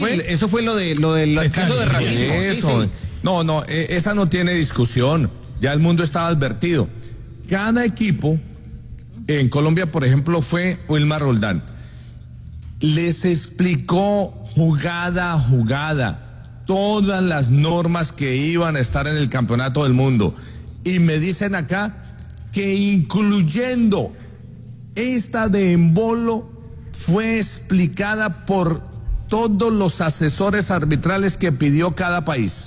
fue? Eso fue lo del caso de racismo. Eso. Sí. No, esa no tiene discusión. Ya el mundo estaba advertido. Cada equipo, en Colombia, por ejemplo, fue Wilmar Roldán. Les explicó jugada a jugada todas las normas que iban a estar en el campeonato del mundo. Y me dicen acá que incluyendo esta de embolo fue explicada por todos los asesores arbitrales que pidió cada país.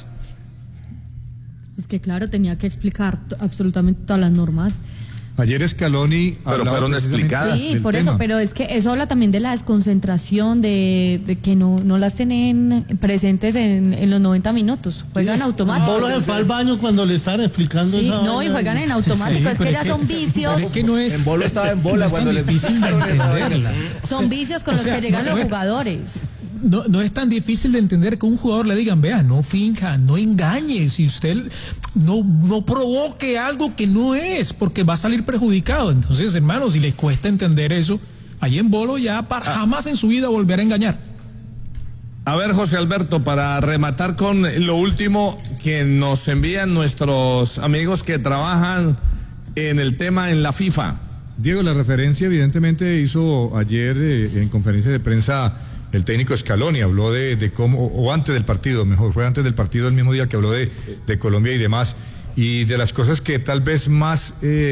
Es que claro, tenía que explicar absolutamente todas las normas. Ayer Scaloni... Pero fueron explicadas. Sí, por eso, pero es que eso habla también de la desconcentración, de que no las tienen presentes en los 90 minutos. Juegan automático. Pablo se fue al baño cuando le estaban explicando sí, esa no, y juegan en automático. Es que ya son vicios. Es que no es... En bolo estaba en bola no cuando es tan le difícil de entenderla. Son vicios con los que llegan los jugadores. No es tan difícil de entender que un jugador le digan, vea, no finja, no engañe, si usted no provoque algo que no es, porque va a salir perjudicado. Entonces, hermano, si les cuesta entender eso, ahí en bolo ya jamás en su vida volverá a engañar. A ver, José Alberto, para rematar con lo último que nos envían nuestros amigos que trabajan en el tema en la FIFA. Diego, la referencia evidentemente hizo ayer en conferencia de prensa el técnico Scaloni, habló de cómo, o antes del partido, mejor, fue antes del partido el mismo día que habló de Colombia y demás, y de las cosas que tal vez más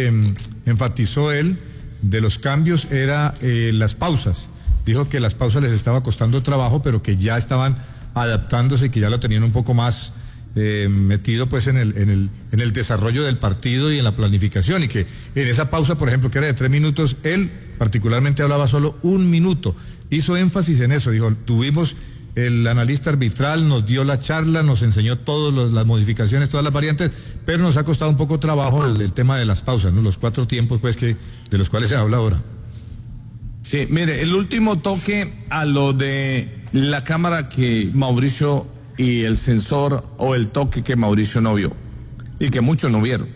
enfatizó él, de los cambios, era las pausas. Dijo que las pausas les estaba costando trabajo, pero que ya estaban adaptándose y que ya lo tenían un poco más metido pues en el desarrollo del partido y en la planificación, y que en esa pausa, por ejemplo, que era de 3 minutos, él particularmente hablaba solo 1 minuto. Hizo énfasis en eso, dijo, tuvimos el analista arbitral, nos dio la charla, nos enseñó todas las modificaciones, todas las variantes, pero nos ha costado un poco trabajo el tema de las pausas, ¿no? Los 4 tiempos pues de los cuales se habla ahora. Sí, mire, el último toque a lo de la cámara que Mauricio y el sensor o el toque que Mauricio no vio y que muchos no vieron.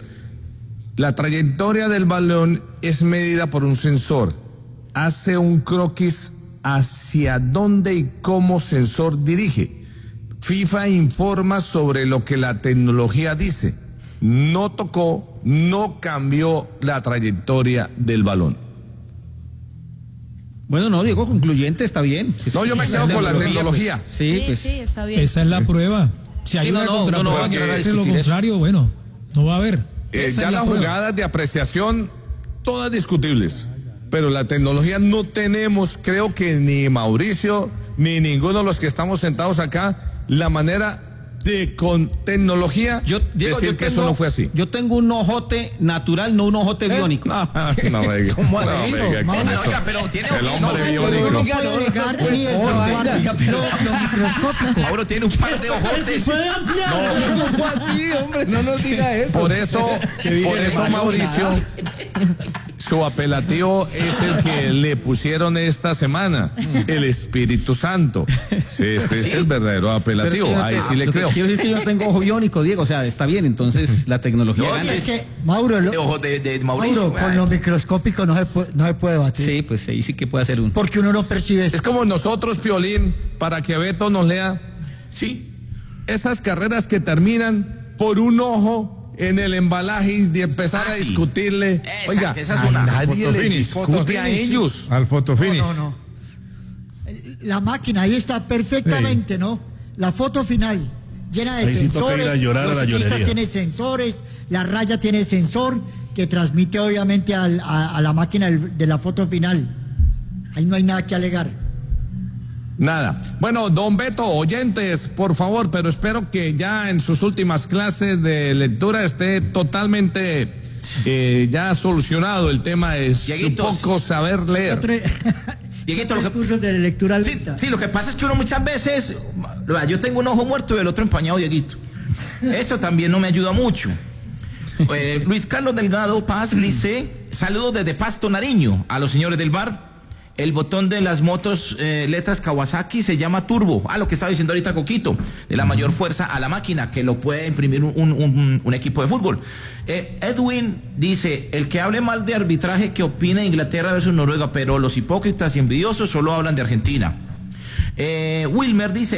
La trayectoria del balón es medida por un sensor, hace un croquis hacia dónde y cómo sensor dirige. FIFA informa sobre lo que la tecnología dice. No tocó, no cambió la trayectoria del balón. Bueno, no, Diego, concluyente, está bien. No, yo me quedo con la tecnología. Sí, está bien. Esa es la prueba. Si hay una contraprueba que va a decir lo contrario, bueno, no va a haber. Ya las jugadas de apreciación, todas discutibles. Pero la tecnología no tenemos, creo que ni Mauricio, ni ninguno de los que estamos sentados acá, la manera de con tecnología decir que eso no fue así. Yo tengo un ojote natural, no un ojote biónico. No me diga. ¿Cómo no, eso? Oiga, pero tiene el hombre biónico. lo microscópico. Ahora tiene un par de ojotes. ¿Cómo así, hombre? No nos diga eso. Por eso Mauricio, su apelativo es el que le pusieron esta semana, el Espíritu Santo. Sí, ese es el verdadero apelativo. Ahí sí le creo. Quiero decir que yo no tengo ojo biónico, Diego, o sea, está bien, entonces la tecnología... No, es que, Mauro, de Mauricio, con lo microscópico no se puede batir. Sí, pues ahí sí que puede hacer un... Porque uno no percibe eso. Es como nosotros, Piolín, para que Beto nos lea. Sí, esas carreras que terminan por un ojo en el embalaje y de empezar a discutirle. Oiga, esa es una nadie le discute a ellos. Al fotofinish. No. La máquina ahí está perfectamente, sí. ¿No? La foto final, llena de sensores, los ciclistas tienen sensores, la raya tiene sensor que transmite obviamente a la máquina de la foto final. Ahí no hay nada que alegar. Nada. Bueno, don Beto, oyentes, por favor, pero espero que ya en sus últimas clases de lectura esté totalmente ya solucionado el tema de su poco saber leer. Dieguito, los cursos de lectura lenta. Sí, lo que pasa es que uno muchas veces, yo tengo un ojo muerto y el otro empañado, Dieguito. Eso también no me ayuda mucho. Luis Carlos Delgado Paz dice, saludos desde Pasto, Nariño, a los señores del bar. El botón de las motos letras Kawasaki se llama turbo. Lo que estaba diciendo ahorita Coquito, de la mayor fuerza a la máquina, que lo puede imprimir un equipo de fútbol. Edwin dice, el que hable mal de arbitraje que opine Inglaterra versus Noruega, pero los hipócritas y envidiosos solo hablan de Argentina. Wilmer dice,